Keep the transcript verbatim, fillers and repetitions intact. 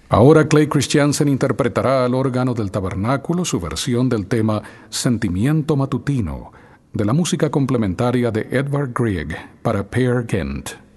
Ahora Clay Christiansen interpretará al órgano del tabernáculo su versión del tema Sentimiento Matutino, de la música complementaria de Edvard Grieg para Peer Gynt.